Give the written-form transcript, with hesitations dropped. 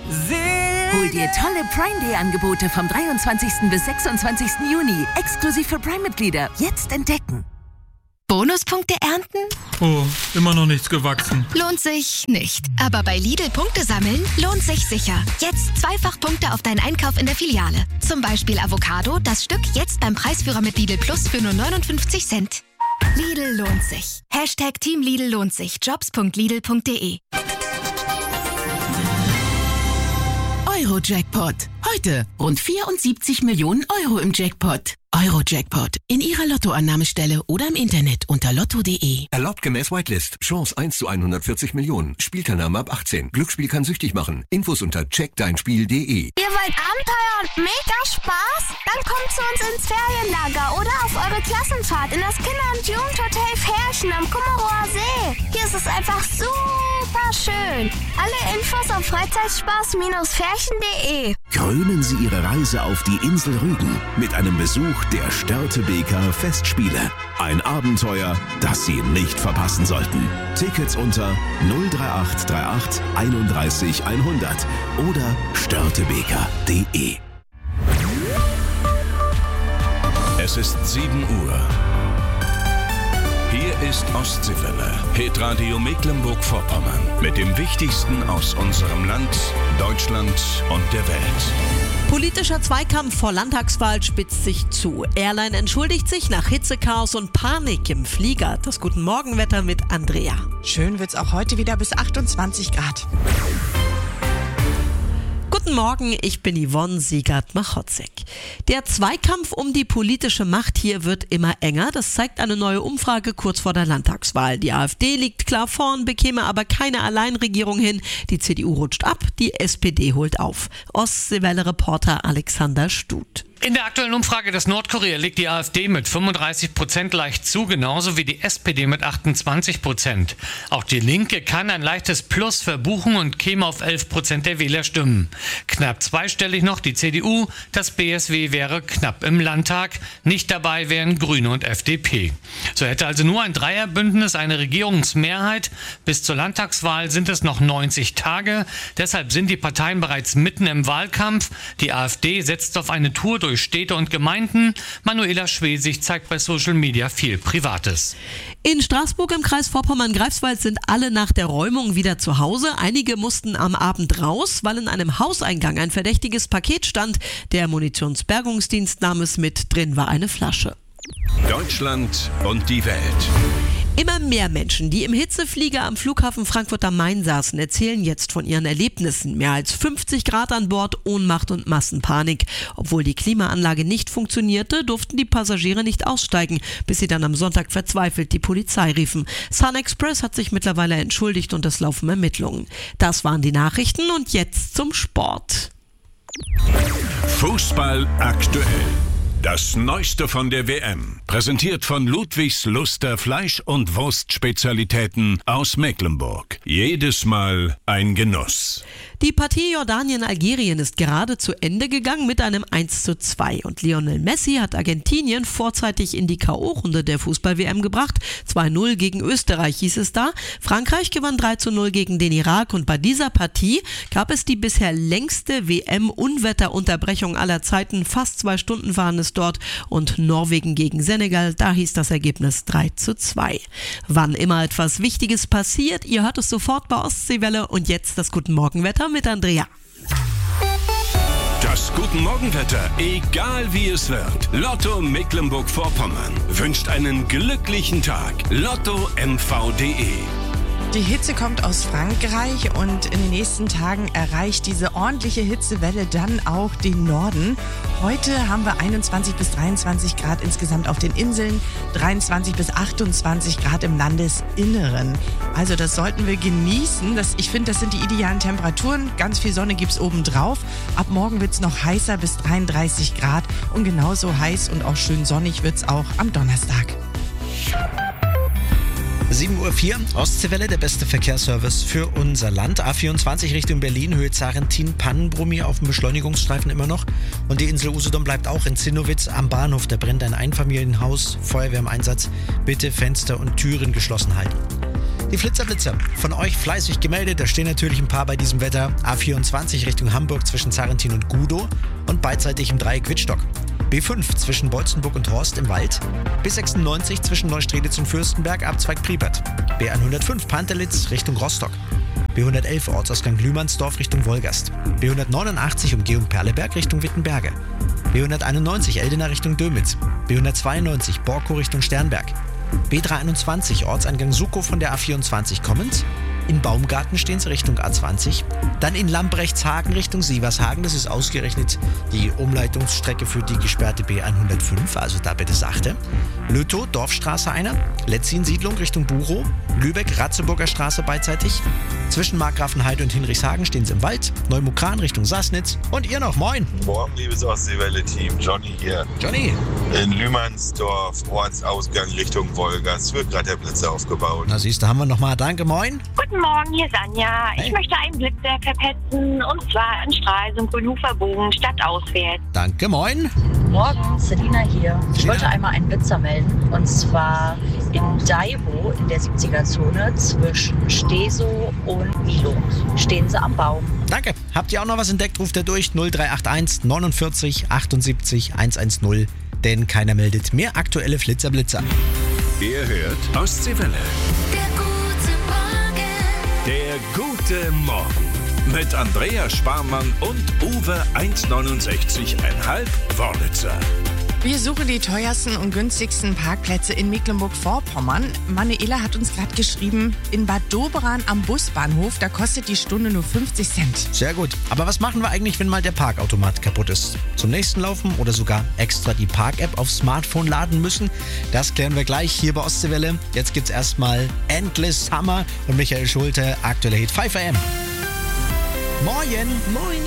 Hol dir tolle Prime-Day-Angebote vom 23. bis 26. Juni. Exklusiv für Prime-Mitglieder. Jetzt entdecken. Bonuspunkte ernten? Oh, immer noch nichts gewachsen. Lohnt sich nicht. Aber bei Lidl Punkte sammeln lohnt sich sicher. Jetzt zweifach Punkte auf deinen Einkauf in der Filiale. Zum Beispiel Avocado, das Stück jetzt beim Preisführer mit Lidl Plus für nur 59 Cent. Lidl lohnt sich. Hashtag Team Lidl lohnt sich. Jobs.lidl.de. Euro-Jackpot. Heute rund 74 Millionen Euro im Jackpot. Euro-Jackpot. In Ihrer Lottoannahmestelle oder im Internet unter lotto.de. Erlaubt gemäß Whitelist. Chance 1 zu 140 Millionen. Spielteilnahme ab 18. Glücksspiel kann süchtig machen. Infos unter checkdeinspiel.de. Ihr wollt Abenteuer und mega Spaß? Dann kommt zu uns ins Ferienlager oder auf eure Klassenfahrt in das Kinder- und Jugendhotel Ferchen am Kummerower See. Hier ist es einfach super schön. Alle Infos auf Freizeitspaß-ferchen.de. Krönen Sie Ihre Reise auf die Insel Rügen mit einem Besuch der Störtebeker Festspiele. Ein Abenteuer, das Sie nicht verpassen sollten. Tickets unter 03838 31 100 oder störtebeker.de. Es ist 7 Uhr. Hier ist Ostseewelle, Hitradio Mecklenburg-Vorpommern. Mit dem Wichtigsten aus unserem Land, Deutschland und der Welt. Politischer Zweikampf vor Landtagswahl spitzt sich zu. Airline entschuldigt sich nach Hitzechaos und Panik im Flieger. Das Guten Morgenwetter mit Andrea. Schön wird's auch heute wieder bis 28 Grad. Guten Morgen, ich bin Yvonne Siegert-Machotzek. Der Zweikampf um die politische Macht hier wird immer enger. Das zeigt eine neue Umfrage kurz vor der Landtagswahl. Die AfD liegt klar vorn, bekäme aber keine Alleinregierung hin. Die CDU rutscht ab, die SPD holt auf. Ostseewelle-Reporter Alexander Stut. In der aktuellen Umfrage des Nordkurier liegt die AfD mit 35% leicht zu, genauso wie die SPD mit 28%. Auch die Linke kann ein leichtes Plus verbuchen und käme auf 11% der Wählerstimmen. Knapp zweistellig noch die CDU, das BSW wäre knapp im Landtag, nicht dabei wären Grüne und FDP. So hätte also nur ein Dreierbündnis eine Regierungsmehrheit. Bis zur Landtagswahl sind es noch 90 Tage, deshalb sind die Parteien bereits mitten im Wahlkampf. Die AfD setzt auf eine Tour durch Städte und Gemeinden. Manuela Schwesig zeigt bei Social Media viel Privates. In Straßburg im Kreis Vorpommern-Greifswald sind alle nach der Räumung wieder zu Hause. Einige mussten am Abend raus, weil in einem Hauseingang ein verdächtiges Paket stand. Der Munitionsbergungsdienst nahm es mit, drin war eine Flasche. Deutschland und die Welt. Immer mehr Menschen, die im Hitzeflieger am Flughafen Frankfurt am Main saßen, erzählen jetzt von ihren Erlebnissen. Mehr als 50 Grad an Bord, Ohnmacht und Massenpanik. Obwohl die Klimaanlage nicht funktionierte, durften die Passagiere nicht aussteigen, bis sie dann am Sonntag verzweifelt die Polizei riefen. Sun Express hat sich mittlerweile entschuldigt und es laufen Ermittlungen. Das waren die Nachrichten und jetzt zum Sport. Fußball aktuell. Das Neueste von der WM, präsentiert von Ludwigs Luster Fleisch- und Wurstspezialitäten aus Mecklenburg. Jedes Mal ein Genuss. Die Partie Jordanien-Algerien ist gerade zu Ende gegangen mit einem 1:2 und Lionel Messi hat Argentinien vorzeitig in die K.O.-Runde der Fußball-WM gebracht. 2:0 gegen Österreich hieß es da. Frankreich gewann 3:0 gegen den Irak und bei dieser Partie gab es die bisher längste WM-Unwetterunterbrechung aller Zeiten. Fast 2 Stunden waren es dort und Norwegen gegen Senegal, da hieß das Ergebnis 3:2. Wann immer etwas Wichtiges passiert, ihr hört es sofort bei Ostseewelle und jetzt das Guten Morgenwetter mit Andrea. Das Guten Morgenwetter, egal wie es wird. Lotto Mecklenburg-Vorpommern wünscht einen glücklichen Tag. LottoMV.de. Die Hitze kommt aus Frankreich und in den nächsten Tagen erreicht diese ordentliche Hitzewelle dann auch den Norden. Heute haben wir 21 bis 23 Grad insgesamt auf den Inseln, 23 bis 28 Grad im Landesinneren. Also das sollten wir genießen. Ich finde, das sind die idealen Temperaturen. Ganz viel Sonne gibt's obendrauf. Ab morgen wird's noch heißer bis 33 Grad und genauso heiß und auch schön sonnig wird's auch am Donnerstag. 7:04 Uhr, Ostseewelle, der beste Verkehrsservice für unser Land. A24 Richtung Berlin, Höhe Zarentin, Pannenbrummi auf dem Beschleunigungsstreifen immer noch. Und die Insel Usedom bleibt auch in Zinnowitz am Bahnhof. Da brennt ein Einfamilienhaus, Feuerwehr im Einsatz. Bitte Fenster und Türen geschlossen halten. Die Flitzer-Blitzer von euch fleißig gemeldet. Da stehen natürlich ein paar bei diesem Wetter. A24 Richtung Hamburg zwischen Zarrentin und Gudow und beidseitig im Dreieck Wittstock. B5 zwischen Bolzenburg und Horst im Wald. B96 zwischen Neustrelitz und Fürstenberg, Abzweig Priepert. B105 Pantelitz Richtung Rostock. B111 Ortsausgang Lühmannsdorf Richtung Wolgast. B189 Umgehung Perleberg Richtung Wittenberge. B191 Eldena Richtung Dömitz. B192 Borkow Richtung Sternberg. B321 Ortseingang Sukow von der A24 kommend. In Baumgarten stehen sie Richtung A20. Dann in Lambrechtshagen Richtung Sievershagen. Das ist ausgerechnet die Umleitungsstrecke für die gesperrte B105, also da bitte sachte. Lötow, Dorfstraße einer. Letzin-Siedlung Richtung Buchow. Lübeck, Ratzeburger Straße beidseitig. Zwischen Markgrafenheide und Hinrichshagen stehen sie im Wald. Neumukran Richtung Sassnitz. Und ihr noch, moin! Morgen, liebes Ostseewelle-Team. Johnny hier. Johnny! In Lühmannsdorf, Ortsausgang Richtung Wolgast, wird gerade der Blitzer aufgebaut. Na siehst du, haben wir nochmal. Danke, moin! Guten Morgen, hier ist Anja. Hey. Ich möchte einen Blitzer verpetzen, und zwar in Stralsund, Grünhoferbogen, stadtauswärts. Danke, moin! Morgen, Selina hier. Ich wollte einmal einen Blitzer melden, und zwar in Daibo in der 70er-Zone zwischen Stesow und Milo. Stehen sie am Baum. Danke. Habt ihr auch noch was entdeckt? Ruft ihr durch 0381 49 78 110. Denn keiner meldet mehr aktuelle Flitzer-Blitzer. Ihr hört Ostseewelle. Der gute Morgen. Mit Andrea Sparmann und Uwe 1,69,5 Wörlitzer. Wir suchen die teuersten und günstigsten Parkplätze in Mecklenburg-Vorpommern. Manuela hat uns gerade geschrieben, in Bad Doberan am Busbahnhof, da kostet die Stunde nur 50 Cent. Sehr gut. Aber was machen wir eigentlich, wenn mal der Parkautomat kaputt ist? Zum nächsten laufen oder sogar extra die Park-App aufs Smartphone laden müssen? Das klären wir gleich hier bei Ostseewelle. Jetzt gibt's erstmal Endless Summer und Michael Schulte, aktueller Hit 5 AM. Moin! Moin!